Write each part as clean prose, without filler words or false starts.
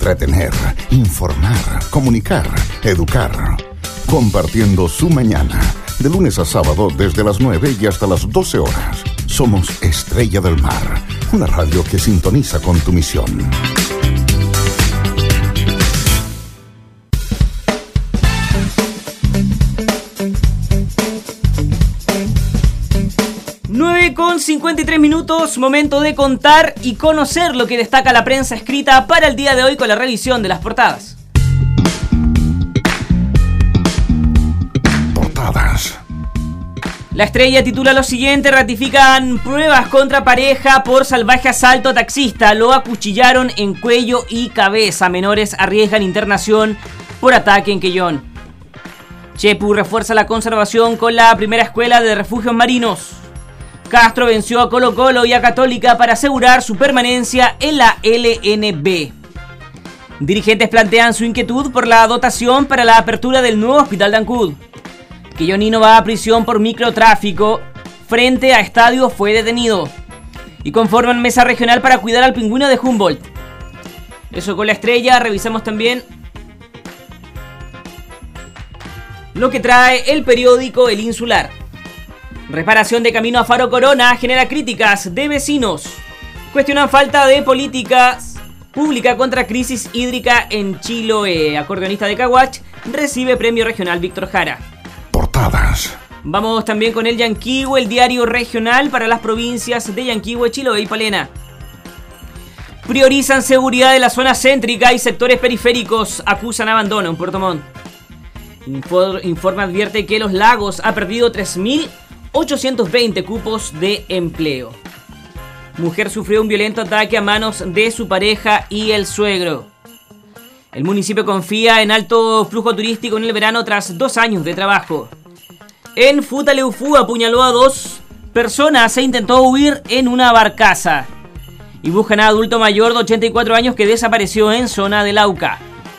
entretener, informar, comunicar, educar. Compartiendo su mañana, de lunes a sábado desde las 9 y hasta las 12 horas. Somos Estrella del Mar, una radio que sintoniza con tu misión. Con 53 minutos, momento de contar y conocer lo que destaca la prensa escrita para el día de hoy con la revisión de las portadas. Portadas. La Estrella titula lo siguiente: ratifican pruebas contra pareja por salvaje asalto a taxista. Lo acuchillaron en cuello y cabeza. Menores arriesgan internación por ataque en Quellón. Chepu refuerza la conservación con la primera escuela de refugios marinos. Castro venció a Colo-Colo y a Católica para asegurar su permanencia en la LNB. Dirigentes plantean su inquietud por la dotación para la apertura del nuevo hospital de Ancud. Quillonino va a prisión por microtráfico. Frente a estadio fue detenido. Y conforman mesa regional para cuidar al pingüino de Humboldt. Eso con la Estrella. Revisamos también lo que trae el periódico El Insular. Reparación de camino a Faro Corona genera críticas de vecinos. Cuestionan falta de políticas pública contra crisis hídrica en Chiloé. Acordeonista de Caguach recibe premio regional Víctor Jara. Portadas. Vamos también con el Yanquihue, el diario regional para las provincias de Yanquihue, Chiloé y Palena. Priorizan seguridad de la zona céntrica y sectores periféricos. Acusan abandono en Puerto Montt. Informe advierte que Los Lagos ha perdido 3.820 cupos de empleo. Mujer sufrió un violento ataque a manos de su pareja y el suegro. El municipio confía en alto flujo turístico en el verano tras 2 años de trabajo. En Futaleufú apuñaló a 2 personas e intentó huir en una barcaza. Y buscan a adulto mayor de 84 años que desapareció en zona de Lauca.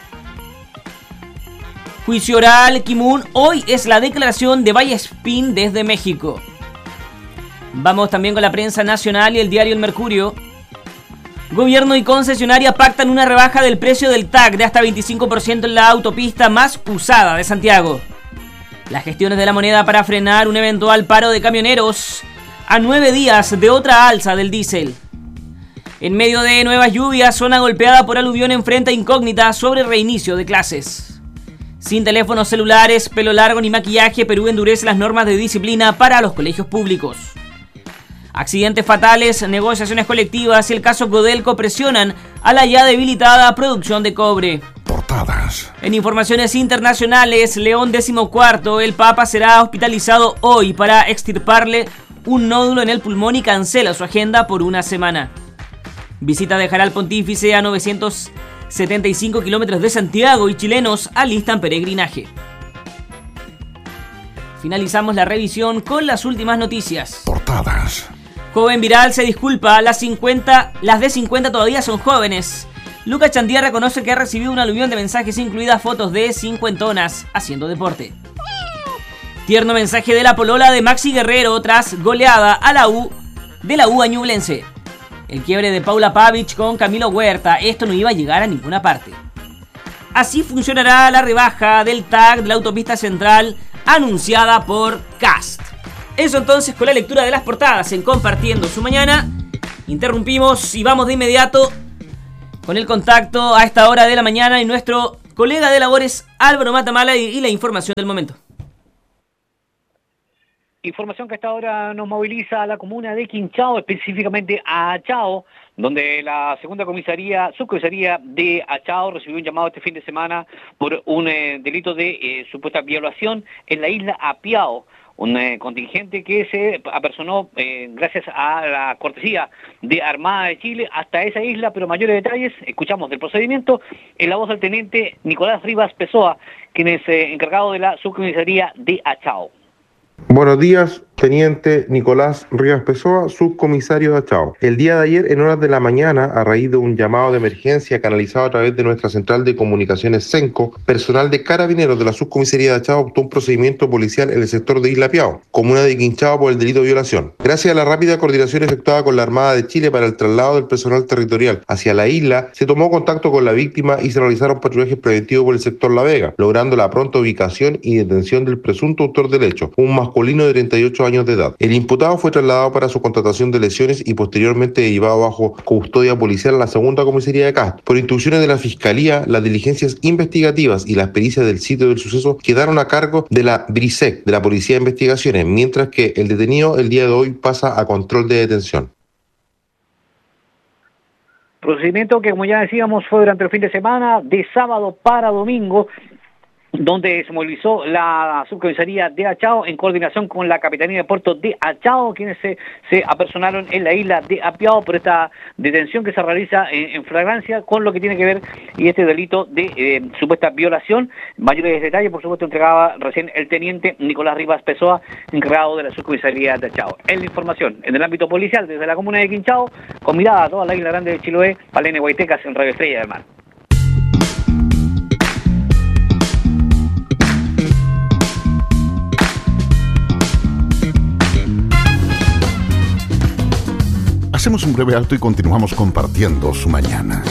Juicio oral, Kimun. Hoy es la declaración de Vallespín desde México. Vamos también con la prensa nacional y el diario El Mercurio. Gobierno y concesionaria pactan una rebaja del precio del TAC de hasta 25% en la autopista más usada de Santiago. Las gestiones de la moneda para frenar un eventual paro de camioneros a 9 días de otra alza del diésel. En medio de nuevas lluvias, zona golpeada por aluvión enfrenta incógnita sobre reinicio de clases. Sin teléfonos celulares, pelo largo ni maquillaje, Perú endurece las normas de disciplina para los colegios públicos. Accidentes fatales, negociaciones colectivas y el caso Codelco presionan a la ya debilitada producción de cobre. Portadas. En informaciones internacionales, León XIV, el Papa será hospitalizado hoy para extirparle un nódulo en el pulmón y cancela su agenda por una semana. Visita dejará al pontífice a 975 kilómetros de Santiago y chilenos alistan peregrinaje. Finalizamos la revisión con las últimas noticias. Portadas. Joven viral se disculpa, las de 50 todavía son jóvenes. Lucas Chandía reconoce que ha recibido un aluvión de mensajes, incluidas fotos de cincuentonas haciendo deporte. Tierno mensaje de la polola de Maxi Guerrero tras goleada a la U a Ñublense. El quiebre de Paula Pavic con Camilo Huerta, esto no iba a llegar a ninguna parte. Así funcionará la rebaja del TAC de la autopista central anunciada por Cast. Eso entonces con la lectura de las portadas en Compartiendo su Mañana. Interrumpimos y vamos de inmediato con el contacto a esta hora de la mañana y nuestro colega de labores Álvaro Matamala y la información del momento. Información que hasta ahora nos moviliza a la comuna de Quinchao, específicamente a Achao, donde la segunda subcomisaría de Achao recibió un llamado este fin de semana por un delito de supuesta violación en la isla Apiao. Un contingente que se apersonó gracias a la cortesía de Armada de Chile hasta esa isla, pero mayores detalles escuchamos del procedimiento en la voz del teniente Nicolás Rivas Pessoa, quien es encargado de la subcomisaría de Achao. Buenos días, Teniente Nicolás Rivas Pessoa, subcomisario de Achao. El día de ayer, en horas de la mañana, a raíz de un llamado de emergencia canalizado a través de nuestra central de comunicaciones CENCO, personal de Carabineros de la subcomisaría de Achao optó un procedimiento policial en el sector de Isla Piao, comuna de Quinchao, por el delito de violación. Gracias a la rápida coordinación efectuada con la Armada de Chile para el traslado del personal territorial hacia la isla, se tomó contacto con la víctima y se realizaron patrullajes preventivos por el sector La Vega, logrando la pronta ubicación y detención del presunto autor del hecho, un masculino de 38 años de edad. El imputado fue trasladado para su constatación de lesiones y posteriormente llevado bajo custodia policial a la segunda comisaría de Cast. Por instrucciones de la Fiscalía, las diligencias investigativas y las pericias del sitio del suceso quedaron a cargo de la BRISEC, de la Policía de Investigaciones, mientras que el detenido el día de hoy pasa a control de detención. Procedimiento que, como ya decíamos, fue durante el fin de semana, de sábado para domingo, donde se movilizó la subcomisaría de Achao en coordinación con la Capitanía de Puerto de Achao, quienes se apersonaron en la isla de Apiao por esta detención que se realiza en flagrancia con lo que tiene que ver y este delito de supuesta violación. Mayores detalles, por supuesto, entregaba recién el teniente Nicolás Rivas Pessoa, encargado de la subcomisaría de Achao. En la información, en el ámbito policial, desde la comuna de Quinchao, con mirada a toda la isla grande de Chiloé, Palene Guaitecas en Radio Estrella del Mar. Hacemos un breve alto y continuamos compartiendo su mañana.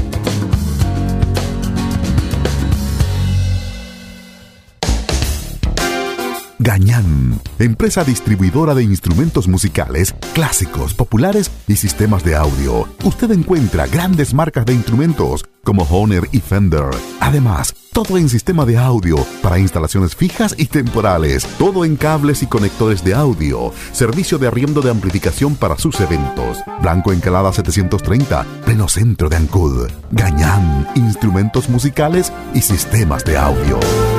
Gañán, empresa distribuidora de instrumentos musicales, clásicos, populares y sistemas de audio. Usted encuentra grandes marcas de instrumentos como Hohner y Fender. Además, todo en sistema de audio para instalaciones fijas y temporales. Todo en cables y conectores de audio. Servicio de arriendo de amplificación para sus eventos. Blanco Encalada 730, pleno centro de Ancud. Gañán, instrumentos musicales y sistemas de audio.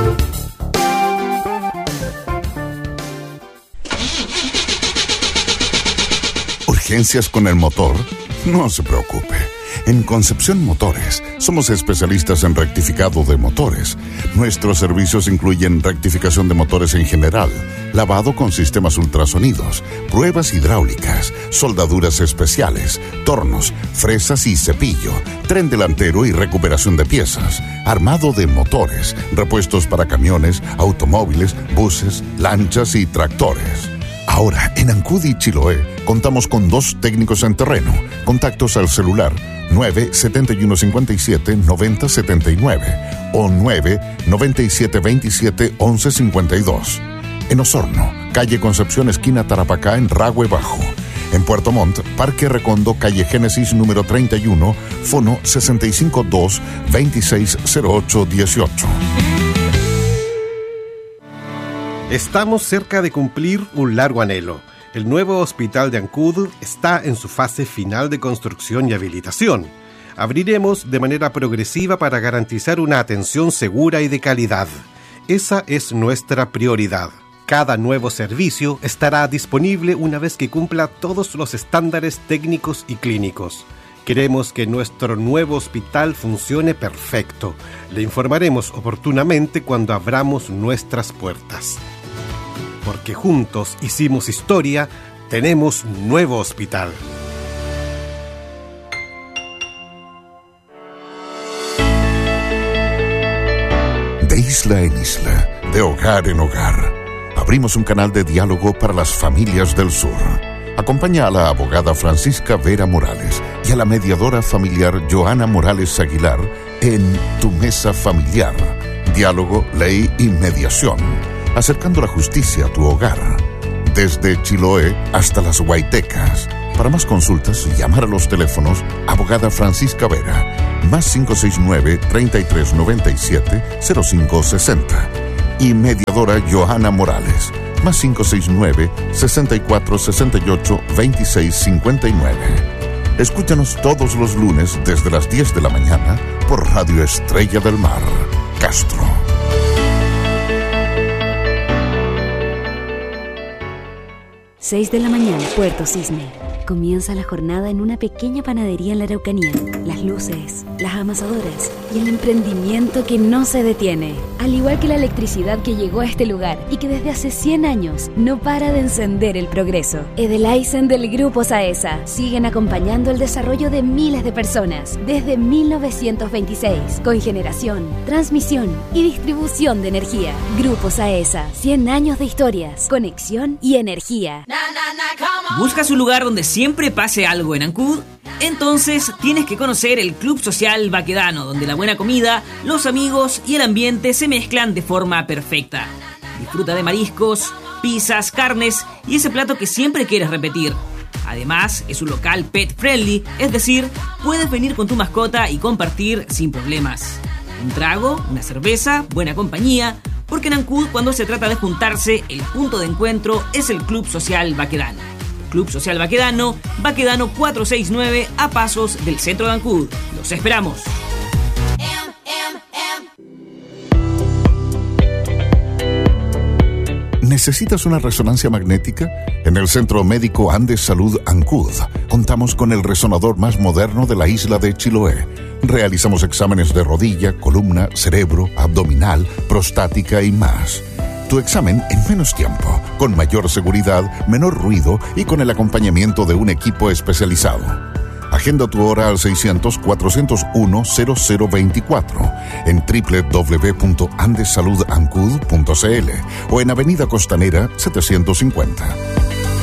¿Urgencias con el motor? No se preocupe. En Concepción Motores somos especialistas en rectificado de motores. Nuestros servicios incluyen rectificación de motores en general, lavado con sistemas ultrasonidos, pruebas hidráulicas, soldaduras especiales, tornos, fresas y cepillo, tren delantero y recuperación de piezas, armado de motores, repuestos para camiones, automóviles, buses, lanchas y tractores. Ahora, en Ancud y Chiloé, contamos con 2 técnicos en terreno. Contactos al celular 9-7157-9079 o 9-9727-1152. En Osorno, calle Concepción, esquina Tarapacá, en Ragüe Bajo. En Puerto Montt, Parque Recondo, calle Génesis número 31, fono 652-260818. Estamos cerca de cumplir un largo anhelo. El nuevo hospital de Ancud está en su fase final de construcción y habilitación. Abriremos de manera progresiva para garantizar una atención segura y de calidad. Esa es nuestra prioridad. Cada nuevo servicio estará disponible una vez que cumpla todos los estándares técnicos y clínicos. Queremos que nuestro nuevo hospital funcione perfecto. Le informaremos oportunamente cuando abramos nuestras puertas. Porque juntos hicimos historia, tenemos nuevo hospital. De isla en isla, de hogar en hogar, abrimos un canal de diálogo para las familias del sur. Acompaña a la abogada Francisca Vera Morales y a la mediadora familiar Joana Morales Aguilar en Tu Mesa Familiar. Diálogo, ley y mediación, acercando la justicia a tu hogar. Desde Chiloé hasta las Guaitecas. Para más consultas, llamar a los teléfonos abogada Francisca Vera, más 569-3397-0560. Y mediadora Joana Morales, más 569-6468-2659. Escúchanos todos los lunes desde las 10 de la mañana por Radio Estrella del Mar, Castro. 6 de la mañana, Puerto Cisne. Comienza la jornada en una pequeña panadería en la Araucanía. Las luces, las amasadoras y el emprendimiento que no se detiene. Al igual que la electricidad que llegó a este lugar y que desde hace 100 años no para de encender el progreso. Edelaizen del Grupo Saesa siguen acompañando el desarrollo de miles de personas desde 1926 con generación, transmisión y distribución de energía. Grupo Saesa, 100 años de historias, conexión y energía. ¿Buscas un lugar donde siempre pase algo en Ancud? Entonces tienes que conocer el Club Social Baquedano, donde la buena comida, los amigos y el ambiente se mezclan de forma perfecta. Disfruta de mariscos, pizzas, carnes y ese plato que siempre quieres repetir. Además, es un local pet friendly, es decir, puedes venir con tu mascota y compartir sin problemas. Un trago, una cerveza, buena compañía, porque en Ancud, cuando se trata de juntarse, el punto de encuentro es el Club Social Baquedano. Club Social Baquedano, Baquedano 469, a pasos del centro de Ancud. ¡Los esperamos! ¿Necesitas una resonancia magnética? En el Centro Médico Andes Salud Ancud contamos con el resonador más moderno de la isla de Chiloé. Realizamos exámenes de rodilla, columna, cerebro, abdominal, prostática y más. Tu examen en menos tiempo, con mayor seguridad, menor ruido y con el acompañamiento de un equipo especializado. Agenda tu hora al 600-401-0024 en www.andesaludancud.cl o en Avenida Costanera 750.